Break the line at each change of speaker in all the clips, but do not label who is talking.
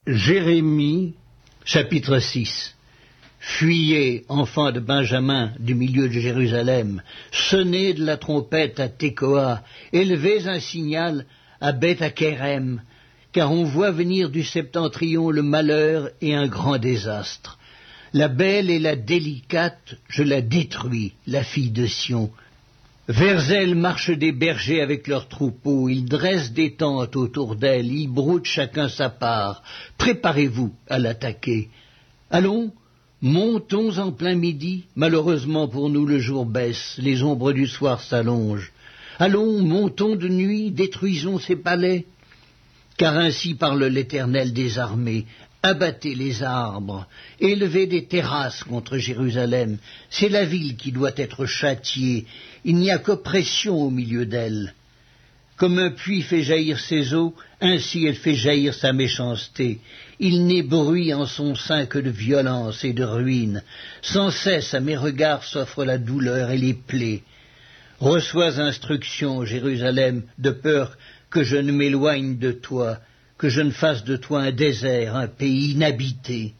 Jérémie, chapitre 6. Fuyez, enfants de Benjamin, du milieu de Jérusalem, sonnez de la trompette à Tekoa, élevez un signal à Beth-Akerem, car on voit venir du septentrion le malheur et un grand désastre. La belle et la délicate, je la détruis, la fille de Sion. Vers elle marchent des bergers avec leurs troupeaux, ils dressent des tentes autour d'elle, ils broutent chacun sa part. Préparez-vous à l'attaquer. Allons, montons en plein midi, malheureusement pour nous le jour baisse, les ombres du soir s'allongent. Allons, montons de nuit, détruisons ses palais. Car ainsi parle l'Éternel des armées. Abattez les arbres, élevez des terrasses contre Jérusalem. C'est la ville qui doit être châtiée. Il n'y a qu'oppression au milieu d'elle. Comme un puits fait jaillir ses eaux, ainsi elle fait jaillir sa méchanceté. Il n'est bruit en son sein que de violence et de ruine. Sans cesse à mes regards s'offre la douleur et les plaies. Reçois instruction, Jérusalem, de peur que je ne m'éloigne de toi, que je ne fasse de toi un désert, un pays inhabité.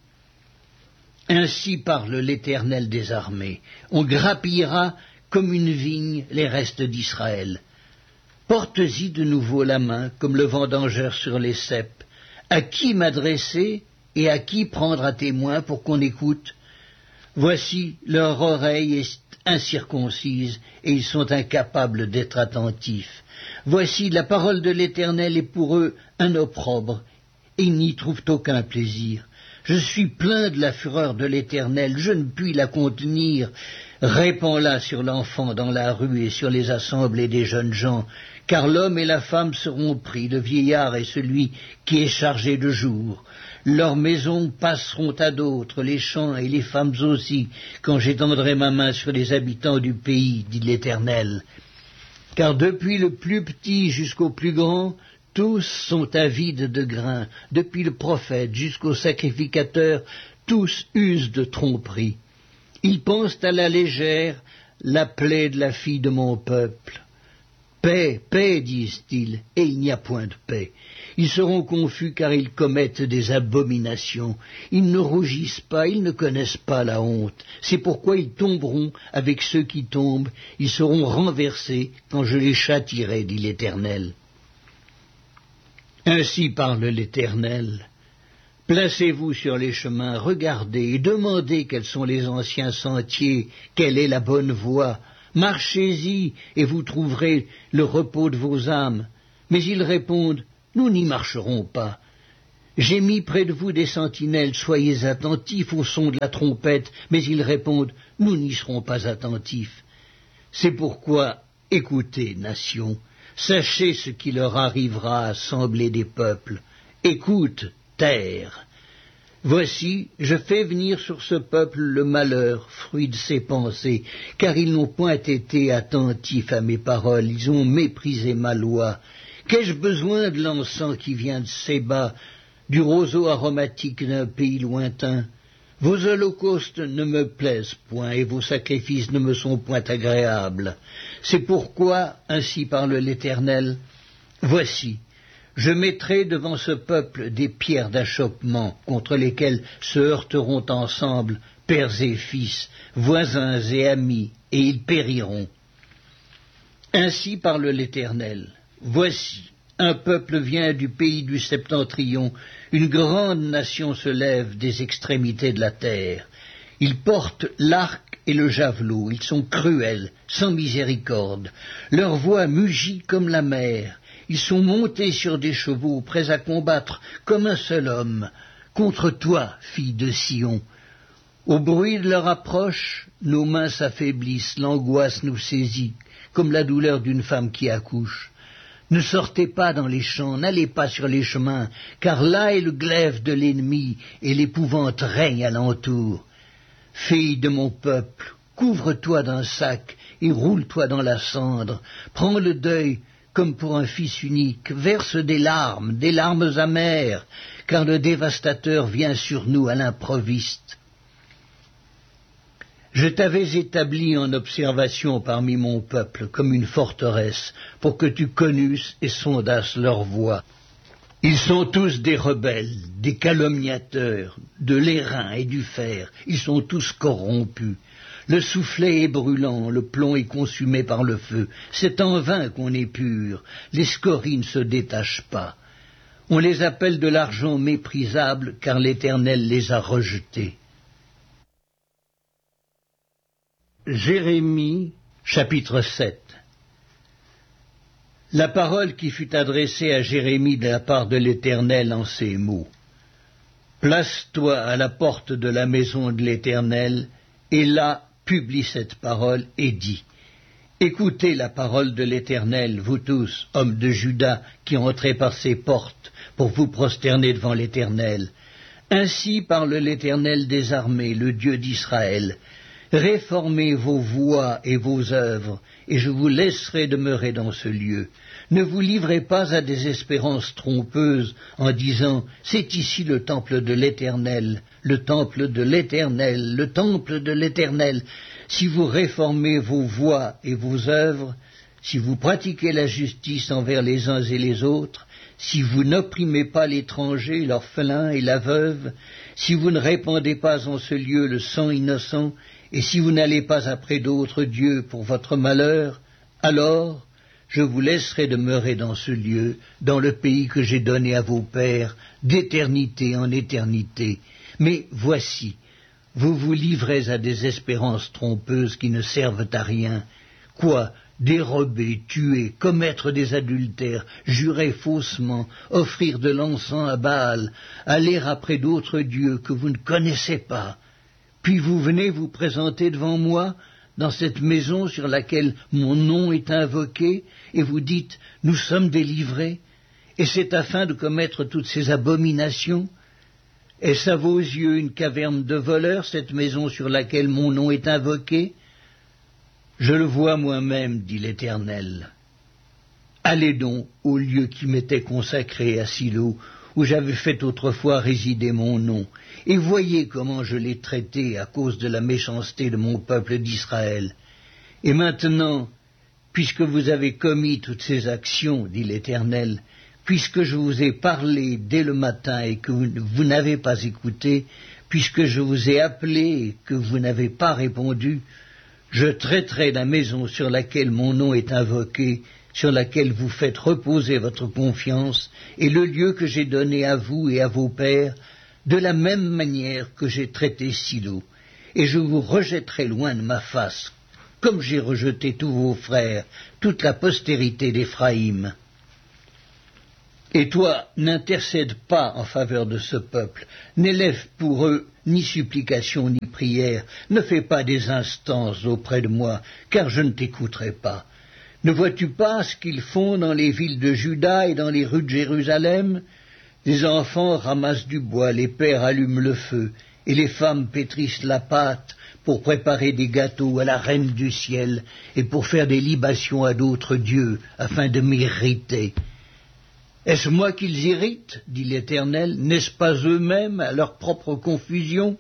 Ainsi parle l'Éternel des armées. On grappillera comme une vigne les restes d'Israël. Porte-y de nouveau la main, comme le vendangeur sur les ceps. À qui m'adresser et à qui prendre à témoin pour qu'on écoute? Voici, leur oreille est incirconcise et ils sont incapables d'être attentifs. Voici, la parole de l'Éternel est pour eux un opprobre, et ils n'y trouvent aucun plaisir. Je suis plein de la fureur de l'Éternel, je ne puis la contenir. Répands-la sur l'enfant dans la rue et sur les assemblées des jeunes gens, car l'homme et la femme seront pris, le vieillard et celui qui est chargé de jour. Leurs maisons passeront à d'autres, les champs et les femmes aussi, quand j'étendrai ma main sur les habitants du pays, dit l'Éternel. Car depuis le plus petit jusqu'au plus grand, tous sont avides de grain, depuis le prophète jusqu'au sacrificateur, tous usent de tromperie. Ils pensent à la légère la plaie de la fille de mon peuple. Paix, paix, disent-ils, et il n'y a point de paix. Ils seront confus car ils commettent des abominations. Ils ne rougissent pas, ils ne connaissent pas la honte. C'est pourquoi ils tomberont avec ceux qui tombent. Ils seront renversés quand je les châtierai, dit l'Éternel. Ainsi parle l'Éternel. Placez-vous sur les chemins, regardez et demandez quels sont les anciens sentiers, quelle est la bonne voie. Marchez-y et vous trouverez le repos de vos âmes. Mais ils répondent, nous n'y marcherons pas. J'ai mis près de vous des sentinelles, soyez attentifs au son de la trompette, mais ils répondent, nous n'y serons pas attentifs. C'est pourquoi, écoutez, nations, sachez ce qui leur arrivera, assemblée des peuples. Écoute, terre. Voici, je fais venir sur ce peuple le malheur, fruit de ses pensées, car ils n'ont point été attentifs à mes paroles, ils ont méprisé ma loi. Qu'ai-je besoin de l'encens qui vient de Séba, du roseau aromatique d'un pays lointain? Vos holocaustes ne me plaisent point, et vos sacrifices ne me sont point agréables. C'est pourquoi, ainsi parle l'Éternel, voici, je mettrai devant ce peuple des pierres d'achoppement contre lesquelles se heurteront ensemble pères et fils, voisins et amis, et ils périront. Ainsi parle l'Éternel. Voici, un peuple vient du pays du septentrion, une grande nation se lève des extrémités de la terre. Ils portent l'arc et le javelot, ils sont cruels, sans miséricorde. Leur voix mugit comme la mer. Ils sont montés sur des chevaux, prêts à combattre comme un seul homme, contre toi, fille de Sion. Au bruit de leur approche, nos mains s'affaiblissent, l'angoisse nous saisit, comme la douleur d'une femme qui accouche. Ne sortez pas dans les champs, n'allez pas sur les chemins, car là est le glaive de l'ennemi, et l'épouvante règne alentour. Fille de mon peuple, couvre-toi d'un sac, et roule-toi dans la cendre, prends le deuil, comme pour un fils unique, verse des larmes amères, car le dévastateur vient sur nous à l'improviste. Je t'avais établi en observation parmi mon peuple comme une forteresse, pour que tu connusses et sondasses leur voie. Ils sont tous des rebelles, des calomniateurs, de l'airain et du fer, ils sont tous corrompus. Le soufflet est brûlant, le plomb est consumé par le feu. C'est en vain qu'on épure, les scories ne se détachent pas. On les appelle de l'argent méprisable, car l'Éternel les a rejetés. Jérémie, chapitre 7. La parole qui fut adressée à Jérémie de la part de l'Éternel en ces mots. Place-toi à la porte de la maison de l'Éternel, et là publie cette parole et dis. Écoutez la parole de l'Éternel, vous tous, hommes de Juda, qui entrez par ces portes, pour vous prosterner devant l'Éternel. Ainsi parle l'Éternel des armées, le Dieu d'Israël. Réformez vos voies et vos œuvres, et je vous laisserai demeurer dans ce lieu. Ne vous livrez pas à des espérances trompeuses en disant « C'est ici le temple de l'Éternel, le temple de l'Éternel, le temple de l'Éternel ». Si vous réformez vos voies et vos œuvres, si vous pratiquez la justice envers les uns et les autres, si vous n'opprimez pas l'étranger, l'orphelin et la veuve, si vous ne répandez pas en ce lieu le sang innocent, et si vous n'allez pas après d'autres dieux pour votre malheur, alors je vous laisserai demeurer dans ce lieu, dans le pays que j'ai donné à vos pères, d'éternité en éternité. Mais voici, vous vous livrez à des espérances trompeuses qui ne servent à rien. Quoi? Dérober, tuer, commettre des adultères, jurer faussement, offrir de l'encens à Baal, aller après d'autres dieux que vous ne connaissez pas. Puis vous venez vous présenter devant moi, dans cette maison sur laquelle mon nom est invoqué, et vous dites « Nous sommes délivrés », et c'est afin de commettre toutes ces abominations. Est-ce à vos yeux une caverne de voleurs, cette maison sur laquelle mon nom est invoqué? Je le vois moi-même, dit l'Éternel. Allez donc au lieu qui m'était consacré à Silo, où j'avais fait autrefois résider mon nom, et voyez comment je l'ai traité à cause de la méchanceté de mon peuple d'Israël. Et maintenant, puisque vous avez commis toutes ces actions, dit l'Éternel, puisque je vous ai parlé dès le matin et que vous n'avez pas écouté, puisque je vous ai appelé et que vous n'avez pas répondu, je traiterai la maison sur laquelle mon nom est invoqué, sur laquelle vous faites reposer votre confiance, et le lieu que j'ai donné à vous et à vos pères, de la même manière que j'ai traité Silo, et je vous rejetterai loin de ma face, comme j'ai rejeté tous vos frères, toute la postérité d'Éphraïm. Et toi, n'intercède pas en faveur de ce peuple, n'élève pour eux ni supplication ni prière, ne fais pas des instances auprès de moi, car je ne t'écouterai pas. Ne vois-tu pas ce qu'ils font dans les villes de Juda et dans les rues de Jérusalem? Les enfants ramassent du bois, les pères allument le feu, et les femmes pétrissent la pâte pour préparer des gâteaux à la reine du ciel et pour faire des libations à d'autres dieux, afin de m'irriter. Est-ce moi qu'ils irritent, dit l'Éternel, n'est-ce pas eux-mêmes à leur propre confusion?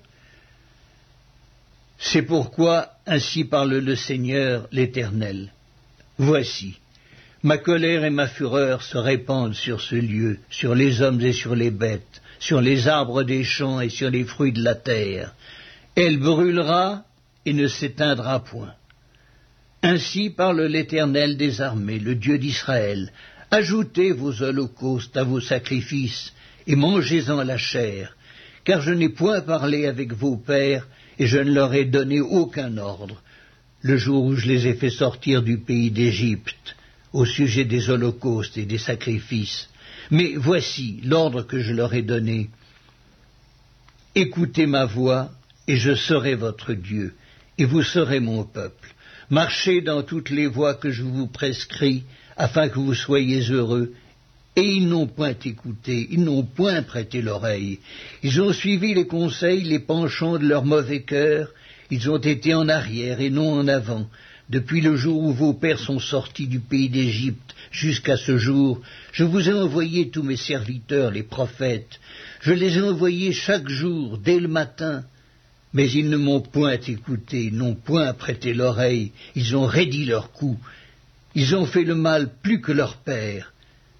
C'est pourquoi ainsi parle le Seigneur l'Éternel. Voici, ma colère et ma fureur se répandent sur ce lieu, sur les hommes et sur les bêtes, sur les arbres des champs et sur les fruits de la terre. Elle brûlera et ne s'éteindra point. Ainsi parle l'Éternel des armées, le Dieu d'Israël. Ajoutez vos holocaustes à vos sacrifices, et mangez-en la chair, car je n'ai point parlé avec vos pères, et je ne leur ai donné aucun ordre, le jour où je les ai fait sortir du pays d'Égypte, au sujet des holocaustes et des sacrifices. Mais voici l'ordre que je leur ai donné. Écoutez ma voix, et je serai votre Dieu, et vous serez mon peuple. Marchez dans toutes les voies que je vous prescris, afin que vous soyez heureux. Et ils n'ont point écouté, ils n'ont point prêté l'oreille. Ils ont suivi les conseils, les penchants de leur mauvais cœur. Ils ont été en arrière et non en avant. Depuis le jour où vos pères sont sortis du pays d'Égypte jusqu'à ce jour, je vous ai envoyé tous mes serviteurs, les prophètes. Je les ai envoyés chaque jour, dès le matin. Mais ils ne m'ont point écouté, n'ont point prêté l'oreille. Ils ont raidi leur cou. Ils ont fait le mal plus que leur père.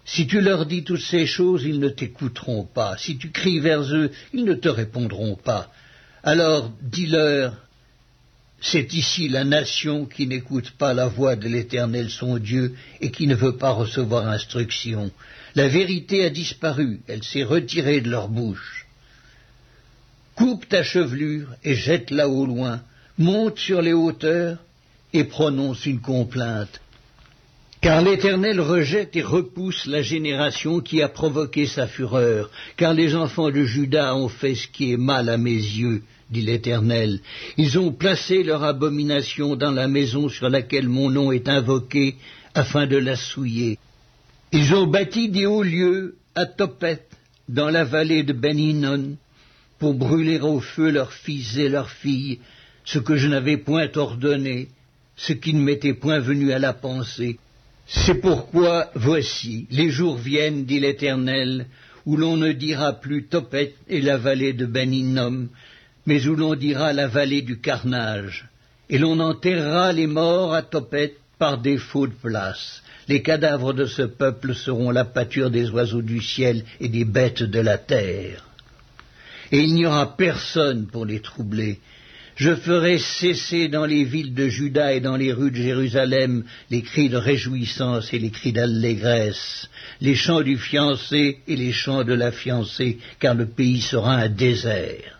Si tu leur dis toutes ces choses, ils ne t'écouteront pas. Si tu cries vers eux, ils ne te répondront pas. Alors dis-leur, c'est ici la nation qui n'écoute pas la voix de l'Éternel son Dieu et qui ne veut pas recevoir instruction. La vérité a disparu, elle s'est retirée de leur bouche. Coupe ta chevelure et jette-la au loin, monte sur les hauteurs et prononce une complainte. Car l'Éternel rejette et repousse la génération qui a provoqué sa fureur, car les enfants de Juda ont fait ce qui est mal à mes yeux, dit l'Éternel. Ils ont placé leur abomination dans la maison sur laquelle mon nom est invoqué, afin de la souiller. Ils ont bâti des hauts lieux à Tophet, dans la vallée de Ben-Hinnom, pour brûler au feu leurs fils et leurs filles, ce que je n'avais point ordonné, ce qui ne m'était point venu à la pensée. C'est pourquoi, voici, les jours viennent, dit l'Éternel, où l'on ne dira plus Tophet et la vallée de Ben-Hinnom, mais où l'on dira la vallée du carnage, et l'on enterrera les morts à Tophet par défaut de place. Les cadavres de ce peuple seront la pâture des oiseaux du ciel et des bêtes de la terre. Et il n'y aura personne pour les troubler. Je ferai cesser dans les villes de Juda et dans les rues de Jérusalem les cris de réjouissance et les cris d'allégresse, les chants du fiancé et les chants de la fiancée, car le pays sera un désert.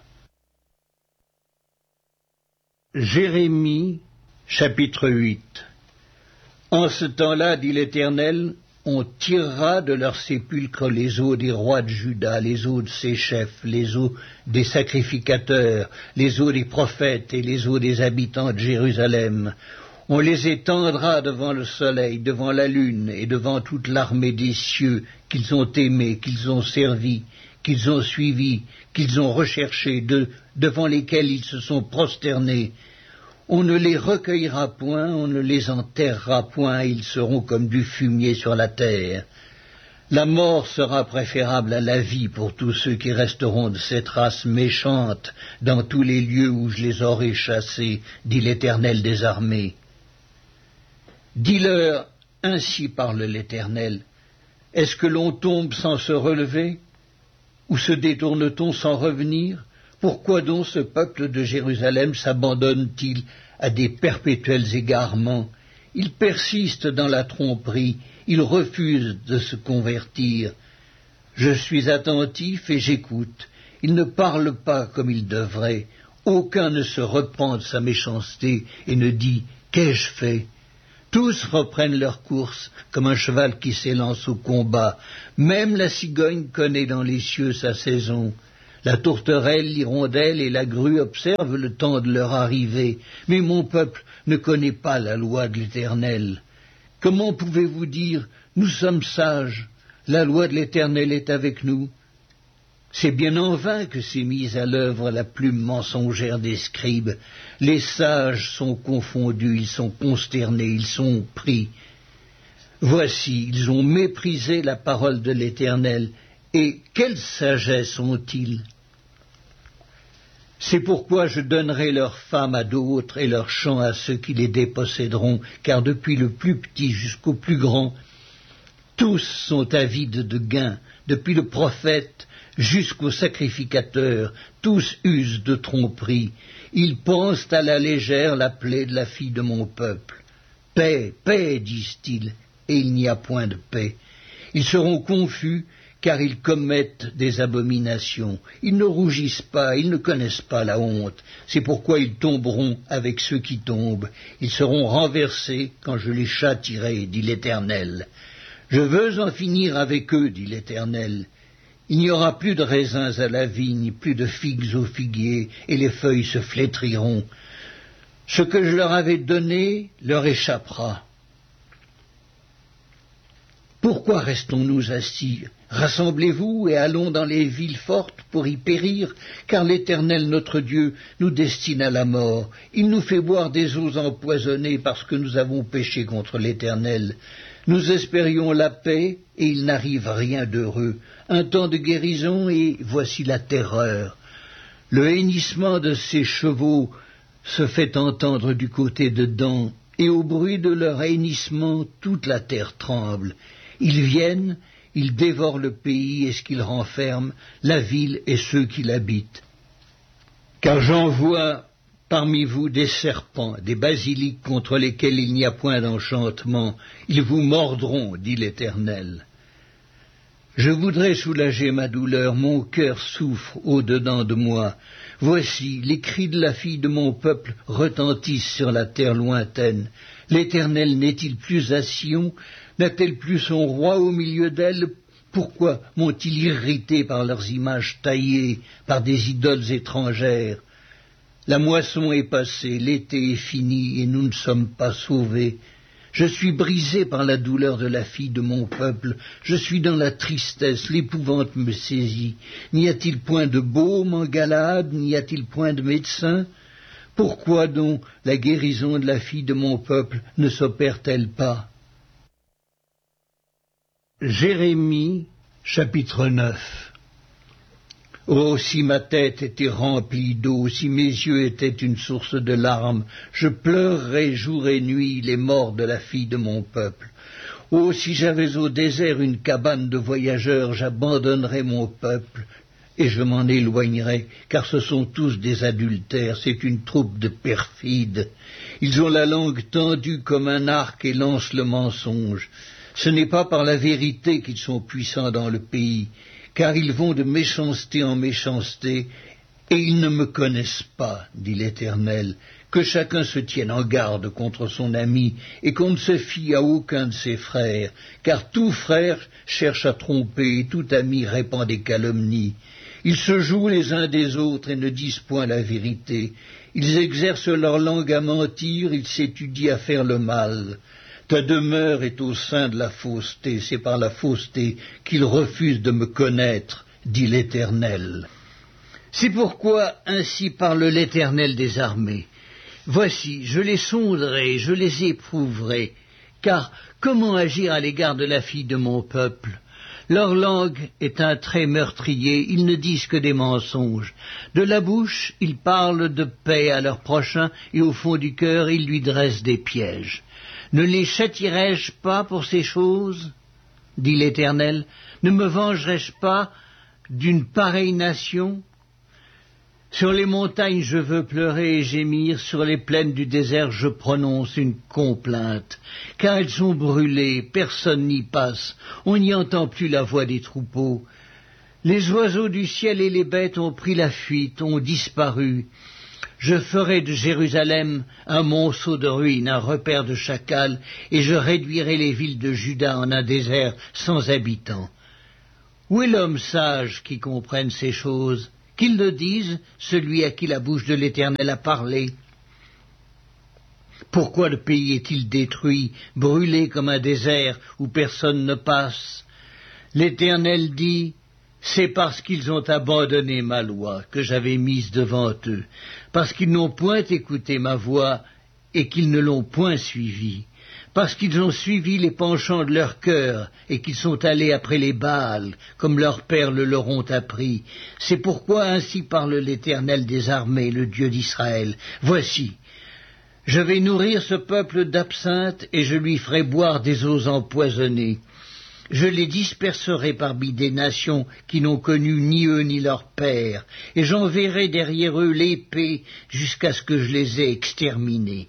Jérémie, chapitre 8. En ce temps-là, dit l'Éternel, on tirera de leurs sépulcres les os des rois de Juda, les os de ses chefs, les os des sacrificateurs, les os des prophètes et les os des habitants de Jérusalem. On les étendra devant le soleil, devant la lune et devant toute l'armée des cieux qu'ils ont aimés, qu'ils ont servis, qu'ils ont suivis, qu'ils ont recherchés, devant lesquels ils se sont prosternés. On ne les recueillera point, on ne les enterrera point, ils seront comme du fumier sur la terre. La mort sera préférable à la vie pour tous ceux qui resteront de cette race méchante dans tous les lieux où je les aurai chassés, dit l'Éternel des armées. Dis-leur, ainsi parle l'Éternel, est-ce que l'on tombe sans se relever, ou se détourne-t-on sans revenir? Pourquoi donc ce peuple de Jérusalem s'abandonne-t-il à des perpétuels égarements? Il persiste dans la tromperie, il refuse de se convertir. Je suis attentif et j'écoute. Il ne parle pas comme il devrait. Aucun ne se repent de sa méchanceté et ne dit « Qu'ai-je fait ?» Tous reprennent leur course comme un cheval qui s'élance au combat. Même la cigogne connaît dans les cieux sa saison. La tourterelle, l'hirondelle et la grue observent le temps de leur arrivée, mais mon peuple ne connaît pas la loi de l'Éternel. Comment pouvez-vous dire « Nous sommes sages, la loi de l'Éternel est avec nous » C'est bien en vain que s'est mise à l'œuvre la plume mensongère des scribes. Les sages sont confondus, ils sont consternés, ils sont pris. Voici, ils ont méprisé la parole de l'Éternel, et quelle sagesse ont-ils? C'est pourquoi je donnerai leurs femmes à d'autres et leurs champs à ceux qui les déposséderont, car depuis le plus petit jusqu'au plus grand, tous sont avides de gain, depuis le prophète jusqu'au sacrificateur, tous usent de tromperie. Ils pensent à la légère la plaie de la fille de mon peuple. Paix, paix, disent-ils, et il n'y a point de paix. Ils seront confus, car ils commettent des abominations. Ils ne rougissent pas, ils ne connaissent pas la honte. C'est pourquoi ils tomberont avec ceux qui tombent. Ils seront renversés quand je les châtierai, dit l'Éternel. Je veux en finir avec eux, dit l'Éternel. Il n'y aura plus de raisins à la vigne, plus de figues au figuier, et les feuilles se flétriront. Ce que je leur avais donné leur échappera. Pourquoi restons-nous assis? Rassemblez-vous et allons dans les villes fortes pour y périr, car l'Éternel notre Dieu nous destine à la mort. Il nous fait boire des eaux empoisonnées parce que nous avons péché contre l'Éternel. Nous espérions la paix et il n'arrive rien d'heureux. Un temps de guérison et voici la terreur. Le hennissement de ces chevaux se fait entendre du côté de Dan, et au bruit de leur hennissement toute la terre tremble. Ils viennent, il dévore le pays et ce qu'il renferme, la ville et ceux qui l'habitent. Car j'envoie parmi vous des serpents, des basiliques contre lesquels il n'y a point d'enchantement. Ils vous mordront, dit l'Éternel. Je voudrais soulager ma douleur, mon cœur souffre au-dedans de moi. Voici, les cris de la fille de mon peuple retentissent sur la terre lointaine. L'Éternel n'est-il plus à Sion? N'a-t-elle plus son roi au milieu d'elle? Pourquoi m'ont-ils irrité par leurs images taillées, par des idoles étrangères? La moisson est passée, l'été est fini, et nous ne sommes pas sauvés. Je suis brisé par la douleur de la fille de mon peuple, je suis dans la tristesse, l'épouvante me saisit. N'y a-t-il point de baume en Galaad, n'y a-t-il point de médecin? Pourquoi donc la guérison de la fille de mon peuple ne s'opère-t-elle pas? Jérémie, chapitre 9. Oh, si ma tête était remplie d'eau, si mes yeux étaient une source de larmes, je pleurerais jour et nuit les morts de la fille de mon peuple. Oh, si j'avais au désert une cabane de voyageurs, j'abandonnerais mon peuple et je m'en éloignerais, car ce sont tous des adultères, c'est une troupe de perfides. Ils ont la langue tendue comme un arc et lancent le mensonge. Ce n'est pas par la vérité qu'ils sont puissants dans le pays, car ils vont de méchanceté en méchanceté, et ils ne me connaissent pas, dit l'Éternel. Que chacun se tienne en garde contre son ami, et qu'on ne se fie à aucun de ses frères, car tout frère cherche à tromper, et tout ami répand des calomnies. Ils se jouent les uns des autres et ne disent point la vérité. Ils exercent leur langue à mentir, ils s'étudient à faire le mal. Ta demeure est au sein de la fausseté, c'est par la fausseté qu'ils refusent de me connaître, dit l'Éternel. C'est pourquoi ainsi parle l'Éternel des armées. Voici, je les sonderai, je les éprouverai, car comment agir à l'égard de la fille de mon peuple? Leur langue est un trait meurtrier, ils ne disent que des mensonges. De la bouche, ils parlent de paix à leur prochain, et au fond du cœur, ils lui dressent des pièges. Ne les châtierai-je pas pour ces choses, dit l'Éternel? Ne me vengerai-je pas d'une pareille nation? Sur les montagnes je veux pleurer et gémir, sur les plaines du désert je prononce une complainte, car elles sont brûlées, personne n'y passe, on n'y entend plus la voix des troupeaux. Les oiseaux du ciel et les bêtes ont pris la fuite, ont disparu. Je ferai de Jérusalem un monceau de ruines, un repère de chacals, et je réduirai les villes de Juda en un désert sans habitants. Où est l'homme sage qui comprenne ces choses? Qu'il le dise, celui à qui la bouche de l'Éternel a parlé. Pourquoi le pays est-il détruit, brûlé comme un désert où personne ne passe? L'Éternel dit: c'est parce qu'ils ont abandonné ma loi que j'avais mise devant eux, parce qu'ils n'ont point écouté ma voix et qu'ils ne l'ont point suivie, parce qu'ils ont suivi les penchants de leur cœur et qu'ils sont allés après les Baals, comme leurs pères le leur ont appris. C'est pourquoi ainsi parle l'Éternel des armées, le Dieu d'Israël. Voici, je vais nourrir ce peuple d'absinthe et je lui ferai boire des eaux empoisonnées. Je les disperserai parmi des nations qui n'ont connu ni eux ni leurs pères, et j'enverrai derrière eux l'épée jusqu'à ce que je les ai exterminés.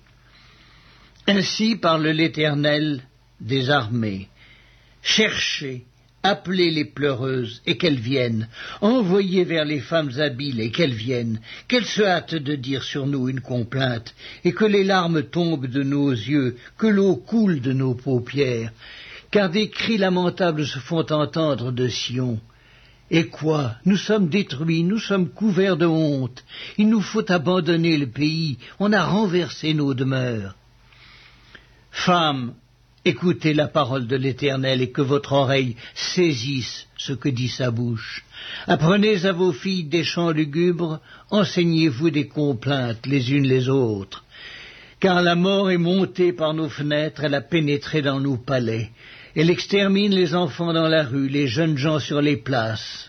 Ainsi parle l'Éternel des armées. Cherchez, appelez les pleureuses, et qu'elles viennent. Envoyez vers les femmes habiles, et qu'elles viennent. Qu'elles se hâtent de dire sur nous une complainte, et que les larmes tombent de nos yeux, que l'eau coule de nos paupières. Car des cris lamentables se font entendre de Sion. Et quoi? Nous sommes détruits, nous sommes couverts de honte. Il nous faut abandonner le pays, on a renversé nos demeures. Femmes, écoutez la parole de l'Éternel et que votre oreille saisisse ce que dit sa bouche. Apprenez à vos filles des chants lugubres, enseignez-vous des complaintes les unes les autres. Car la mort est montée par nos fenêtres, elle a pénétré dans nos palais. Elle extermine les enfants dans la rue, les jeunes gens sur les places.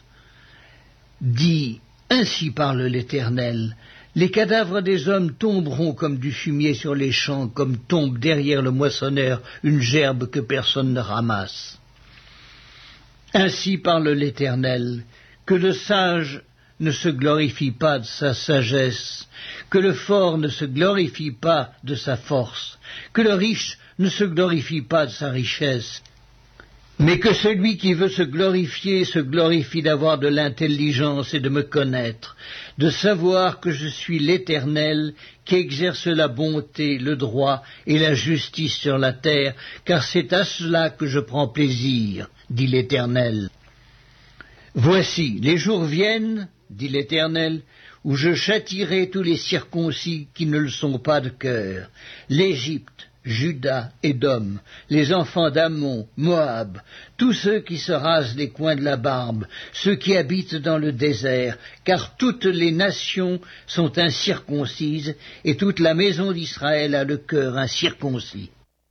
Dis, ainsi parle l'Éternel, les cadavres des hommes tomberont comme du fumier sur les champs, comme tombe derrière le moissonneur une gerbe que personne ne ramasse. Ainsi parle l'Éternel, que le sage ne se glorifie pas de sa sagesse, que le fort ne se glorifie pas de sa force, que le riche ne se glorifie pas de sa richesse, mais que celui qui veut se glorifie d'avoir de l'intelligence et de me connaître, de savoir que je suis l'Éternel qui exerce la bonté, le droit et la justice sur la terre, car c'est à cela que je prends plaisir, dit l'Éternel. Voici, les jours viennent, dit l'Éternel, où je châtierai tous les circoncis qui ne le sont pas de cœur, l'Égypte, Juda, Édom, les enfants d'Ammon, Moab, tous ceux qui se rasent les coins de la barbe, ceux qui habitent dans le désert, car toutes les nations sont incirconcises, et toute la maison d'Israël a le cœur incirconcis.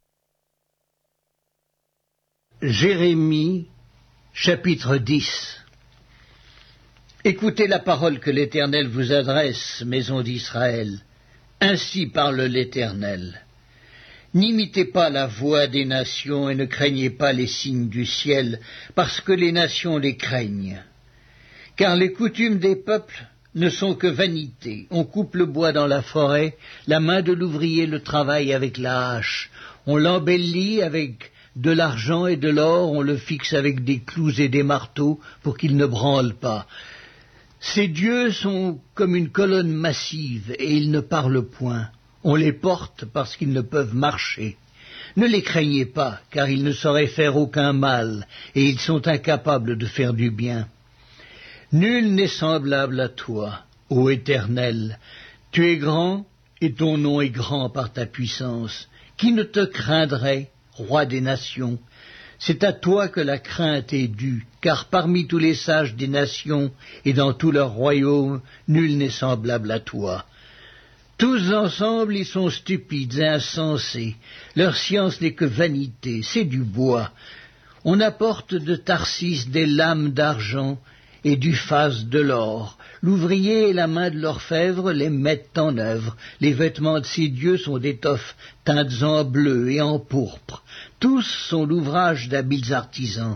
Jérémie, chapitre 10. Écoutez la parole que l'Éternel vous adresse, maison d'Israël. Ainsi parle l'Éternel. N'imitez pas la voix des nations et ne craignez pas les signes du ciel, parce que les nations les craignent. Car les coutumes des peuples ne sont que vanité. On coupe le bois dans la forêt, la main de l'ouvrier le travaille avec la hache. On l'embellit avec de l'argent et de l'or, on le fixe avec des clous et des marteaux pour qu'il ne branle pas. Ces dieux sont comme une colonne massive et ils ne parlent point. On les porte parce qu'ils ne peuvent marcher. Ne les craignez pas, car ils ne sauraient faire aucun mal, et ils sont incapables de faire du bien. Nul n'est semblable à toi, ô Éternel. Tu es grand, et ton nom est grand par ta puissance. Qui ne te craindrait, roi des nations? C'est à toi que la crainte est due, car parmi tous les sages des nations et dans tout leur royaume, nul n'est semblable à toi. Tous ensemble, ils sont stupides et insensés. Leur science n'est que vanité, c'est du bois. On apporte de Tarsis des lames d'argent et du phase de l'or. L'ouvrier et la main de l'orfèvre les mettent en œuvre. Les vêtements de ces dieux sont d'étoffes teintes en bleu et en pourpre. Tous sont l'ouvrage d'habiles artisans.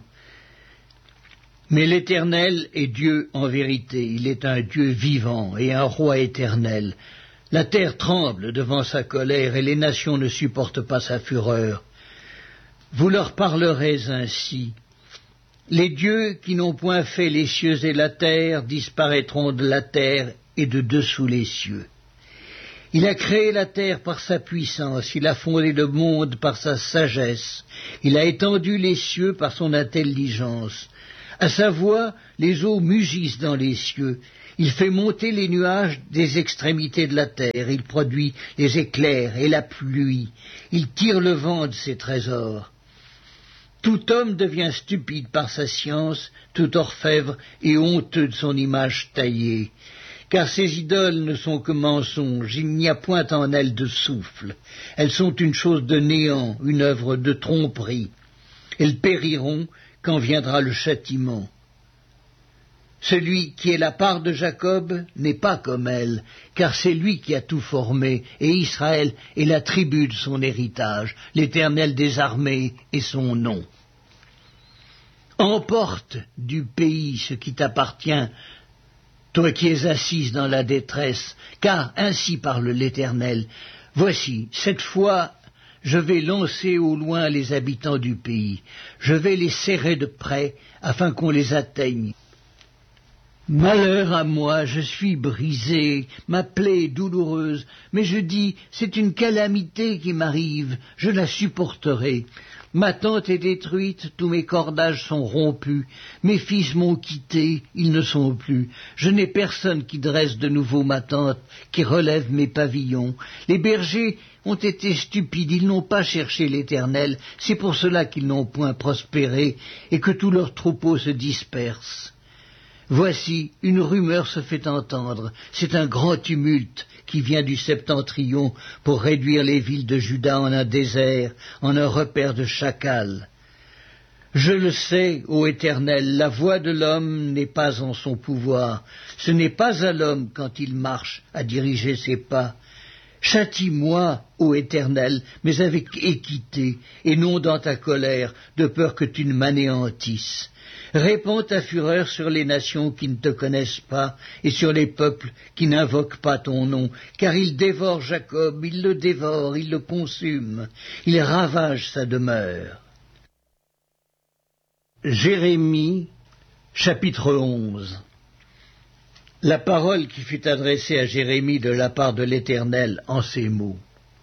Mais l'Éternel est Dieu en vérité. Il est un Dieu vivant et un roi éternel. La terre tremble devant sa colère et les nations ne supportent pas sa fureur. Vous leur parlerez ainsi. Les dieux qui n'ont point fait les cieux et la terre disparaîtront de la terre et de dessous les cieux. Il a créé la terre par sa puissance, il a fondé le monde par sa sagesse, il a étendu les cieux par son intelligence. À sa voix, les eaux mugissent dans les cieux. Il fait monter les nuages des extrémités de la terre. Il produit les éclairs et la pluie. Il tire le vent de ses trésors. Tout homme devient stupide par sa science, tout orfèvre est honteux de son image taillée. Car ces idoles ne sont que mensonges, il n'y a point en elles de souffle. Elles sont une chose de néant, une œuvre de tromperie. Elles périront quand viendra le châtiment. Celui qui est la part de Jacob n'est pas comme elle, car c'est lui qui a tout formé, et Israël est la tribu de son héritage, l'Éternel des armées est son nom. Emporte du pays ce qui t'appartient, toi qui es assise dans la détresse, car ainsi parle l'Éternel. Voici, cette fois, je vais lancer au loin les habitants du pays, je vais les serrer de près, afin qu'on les atteigne. Malheur à moi, je suis brisé, ma plaie est douloureuse, mais je dis, c'est une calamité qui m'arrive, je la supporterai. Ma tente est détruite, tous mes cordages sont rompus, mes fils m'ont quitté, ils ne sont plus. Je n'ai personne qui dresse de nouveau ma tente, qui relève mes pavillons. Les bergers ont été stupides, ils n'ont pas cherché l'Éternel, c'est pour cela qu'ils n'ont point prospéré, et que tous leurs troupeaux se dispersent. Voici, une rumeur se fait entendre, c'est un grand tumulte qui vient du septentrion pour réduire les villes de Juda en un désert, en un repaire de chacals. Je le sais, ô Éternel, la voix de l'homme n'est pas en son pouvoir, ce n'est pas à l'homme quand il marche à diriger ses pas. Châtie-moi, ô Éternel, mais avec équité, et non dans ta colère, de peur que tu ne m'anéantisses. Répands ta fureur sur les nations qui ne te connaissent pas, et sur les peuples qui n'invoquent pas ton nom, car ils dévorent Jacob, ils le dévorent, ils le consument, ils ravagent sa demeure. Jérémie, chapitre 11. La parole qui fut adressée à Jérémie de la part de l'Éternel en ces mots.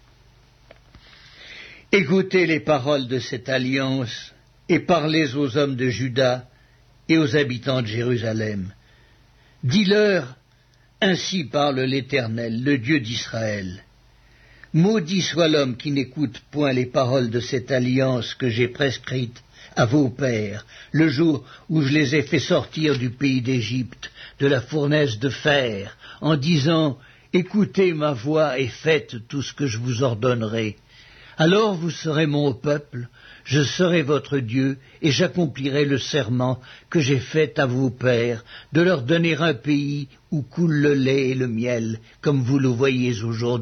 Écoutez les paroles de cette alliance et parlez aux hommes de Juda et aux habitants de Jérusalem. Dis-leur, ainsi parle l'Éternel, le Dieu d'Israël. Maudit soit l'homme qui n'écoute point les paroles de cette alliance que j'ai prescrite à vos pères, le jour où je les ai fait sortir du pays d'Égypte, de la fournaise de fer, en disant « Écoutez ma voix et faites tout ce que je vous ordonnerai. Alors vous serez mon peuple, je serai votre Dieu, et j'accomplirai le serment que j'ai fait à vos pères, de leur donner un pays où coule le lait et le miel, comme vous le voyez aujourd'hui. »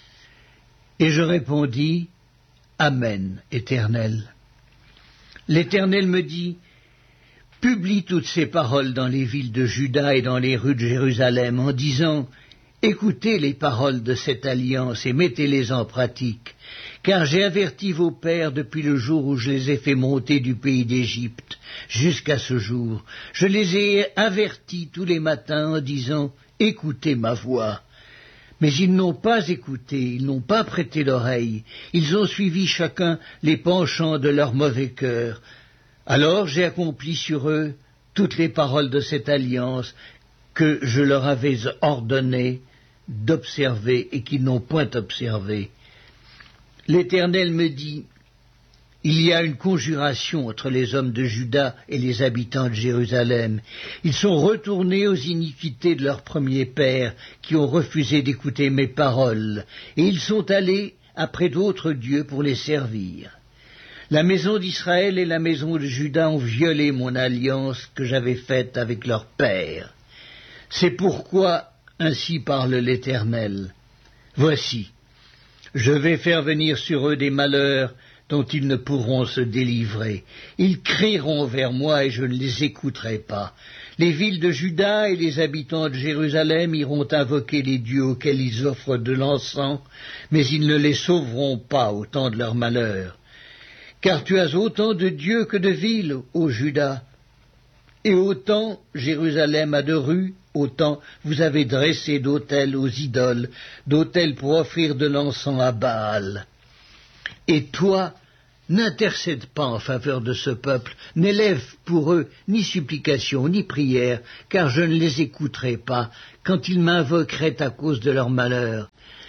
Et je répondis « Amen, Éternel. » L'Éternel me dit, « Publie toutes ces paroles dans les villes de Juda et dans les rues de Jérusalem, en disant, « Écoutez les paroles de cette alliance et mettez-les en pratique, car j'ai averti vos pères depuis le jour où je les ai fait monter du pays d'Égypte jusqu'à ce jour. Je les ai avertis tous les matins en disant, « Écoutez ma voix. » Mais ils n'ont pas écouté, ils n'ont pas prêté l'oreille, ils ont suivi chacun les penchants de leur mauvais cœur. Alors j'ai accompli sur eux toutes les paroles de cette alliance que je leur avais ordonné d'observer et qu'ils n'ont point observé. L'Éternel me dit, il y a une conjuration entre les hommes de Juda et les habitants de Jérusalem. Ils sont retournés aux iniquités de leurs premiers pères, qui ont refusé d'écouter mes paroles, et ils sont allés après d'autres dieux pour les servir. La maison d'Israël et la maison de Juda ont violé mon alliance que j'avais faite avec leurs pères. C'est pourquoi, ainsi parle l'Éternel, voici, je vais faire venir sur eux des malheurs dont ils ne pourront se délivrer. Ils crieront vers moi et je ne les écouterai pas. Les villes de Juda et les habitants de Jérusalem iront invoquer les dieux auxquels ils offrent de l'encens, mais ils ne les sauveront pas au temps de leur malheur. Car tu as autant de dieux que de villes, ô Juda, et autant Jérusalem a de rues, autant vous avez dressé d'autels aux idoles, d'autels pour offrir de l'encens à Baal. Et toi, n'intercède pas en faveur de ce peuple, n'élève pour eux ni supplication ni prière, car je ne les écouterai pas quand ils m'invoqueraient à cause de leur malheur.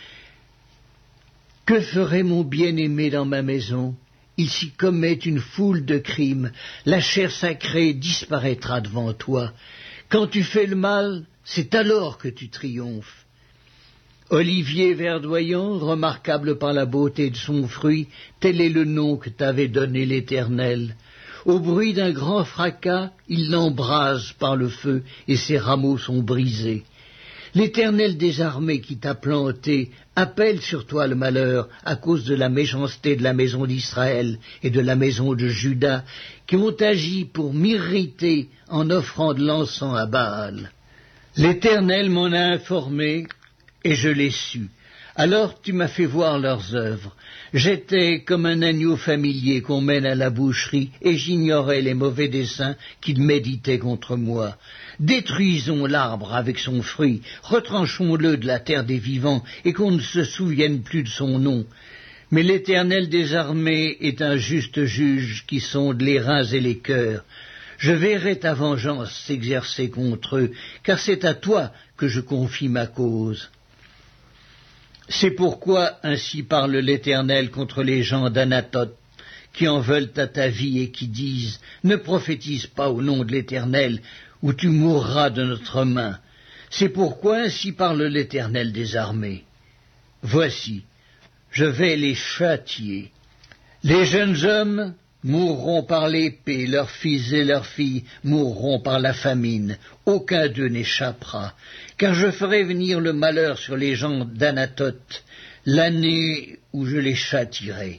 Que ferait mon bien-aimé dans ma maison? Il s'y commet une foule de crimes, la chair sacrée disparaîtra devant toi. Quand tu fais le mal, c'est alors que tu triomphes. Olivier verdoyant, remarquable par la beauté de son fruit, tel est le nom que t'avait donné l'Éternel. Au bruit d'un grand fracas, il l'embrase par le feu, et ses rameaux sont brisés. L'Éternel des armées qui t'a planté appelle sur toi le malheur à cause de la méchanceté de la maison d'Israël et de la maison de Juda, qui ont agi pour m'irriter en offrant de l'encens à Baal. L'Éternel m'en a informé, et je l'ai su. Alors tu m'as fait voir leurs œuvres. J'étais comme un agneau familier qu'on mène à la boucherie, et j'ignorais les mauvais desseins qu'ils méditaient contre moi. Détruisons l'arbre avec son fruit, retranchons-le de la terre des vivants, et qu'on ne se souvienne plus de son nom. Mais l'Éternel des armées est un juste juge qui sonde les reins et les cœurs. Je verrai ta vengeance s'exercer contre eux, car c'est à toi que je confie ma cause. C'est pourquoi ainsi parle l'Éternel contre les gens d'Anatoth, qui en veulent à ta vie et qui disent « Ne prophétise pas au nom de l'Éternel, ou tu mourras de notre main. » C'est pourquoi ainsi parle l'Éternel des armées. Voici, je vais les châtier. Les jeunes hommes mourront par l'épée, leurs fils et leurs filles mourront par la famine, aucun d'eux n'échappera, car je ferai venir le malheur sur les gens d'Anatote, l'année où je les châtierai.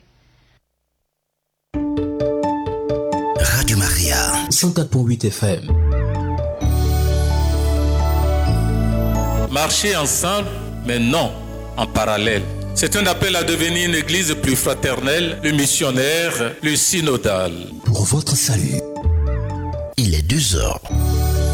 Radio Maria 104.8 FM.
Marcher ensemble, mais non en parallèle. C'est un appel à devenir une église plus fraternelle, le missionnaire, le synodal.
Pour votre salut, il est 2 heures.